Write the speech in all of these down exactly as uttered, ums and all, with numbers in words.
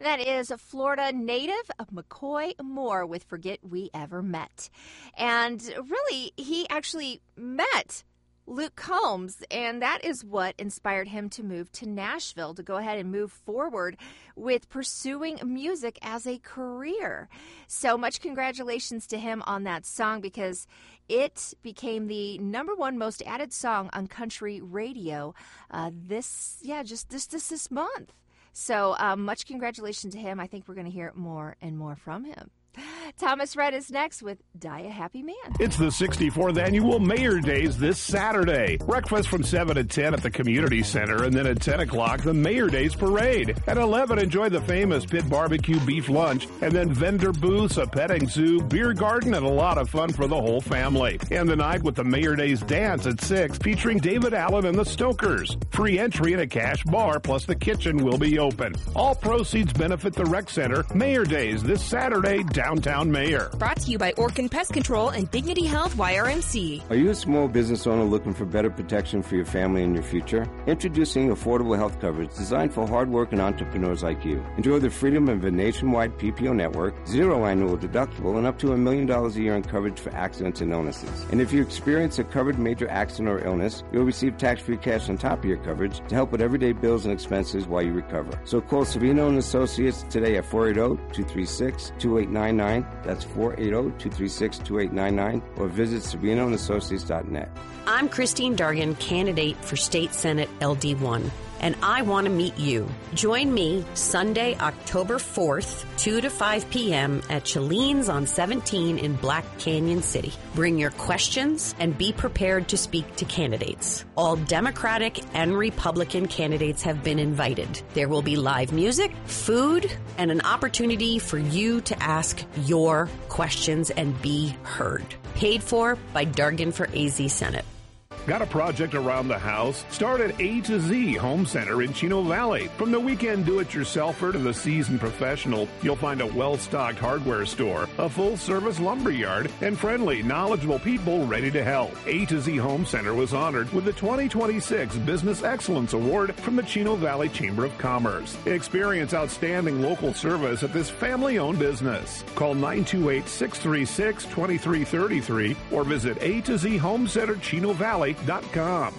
That is a Florida native of McCoy Moore with Forget We Ever Met. And really, he actually met Luke Combs, and that is what inspired him to move to Nashville, to go ahead and move forward with pursuing music as a career. So much congratulations to him on that song, because it became the number one most added song on country radio uh, this, yeah, just this, this, this month. So um, much congratulations to him. I think we're going to hear more and more from him. Thomas Rhett is next with Die a Happy Man. It's the sixty-fourth Annual Mayor Days this Saturday. Breakfast from seven to ten at the Community Center, and then at ten o'clock, the Mayor Days Parade. At eleven, enjoy the famous Pit Barbecue Beef Lunch, and then vendor booths, a petting zoo, beer garden, and a lot of fun for the whole family. And the night with the Mayor Days Dance at six, featuring David Allen and the Stokers. Free entry and a cash bar, plus the kitchen will be open. All proceeds benefit the Rec Center. Mayor Days this Saturday, downtown Mayor. Brought to you by Orkin Pest Control and Dignity Health Y R M C. Are you a small business owner looking for better protection for your family and your future? Introducing affordable health coverage designed for hard-working entrepreneurs like you. Enjoy the freedom of a nationwide P P O network, zero annual deductible, and up to a million dollars a year in coverage for accidents and illnesses. And if you experience a covered major accident or illness, you'll receive tax-free cash on top of your coverage to help with everyday bills and expenses while you recover. So call Savino and Associates today at four eight zero, two three six, two eight nine nine. That's four eight zero, two three six, two eight nine nine, or visit Savino and Associates dot net. I'm Christine Dargan, candidate for State Senate L D one, and I want to meet you. Join me Sunday, October fourth, two to five p.m. at Chalene's on seventeen in Black Canyon City. Bring your questions and be prepared to speak to candidates. All Democratic and Republican candidates have been invited. There will be live music, food, and an opportunity for you to ask your questions and be heard. Paid for by Dargan for A Z Senate. Got a project around the house? Start at A to Z Home Center in Chino Valley. From the weekend do-it-yourselfer to the seasoned professional, you'll find a well-stocked hardware store, a full-service lumber yard, and friendly, knowledgeable people ready to help. A to Z Home Center was honored with the twenty twenty-six Business Excellence Award from the Chino Valley Chamber of Commerce. Experience outstanding local service at this family-owned business. Call nine two eight, six three six, two three three three or visit A to Z Home Center Chino Valley dot com.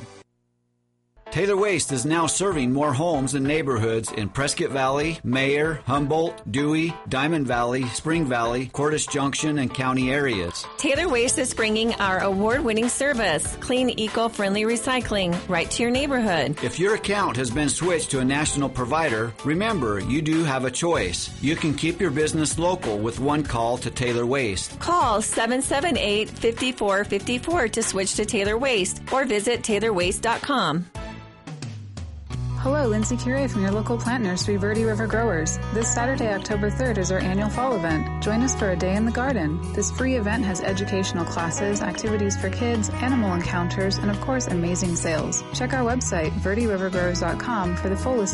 Taylor Waste is now serving more homes and neighborhoods in Prescott Valley, Mayer, Humboldt, Dewey, Diamond Valley, Spring Valley, Cordes Junction, and county areas. Taylor Waste is bringing our award-winning service, clean, eco-friendly recycling, right to your neighborhood. If your account has been switched to a national provider, remember, you do have a choice. You can keep your business local with one call to Taylor Waste. Call seven seven eight, five four five four to switch to Taylor Waste or visit Taylor Waste dot com. Hello, Lindsay Curie from your local plant nursery, Verde River Growers. This Saturday, October third, is our annual fall event. Join us for a day in the garden. This free event has educational classes, activities for kids, animal encounters, and of course, amazing sales. Check our website, Verde River Growers dot com, for the full list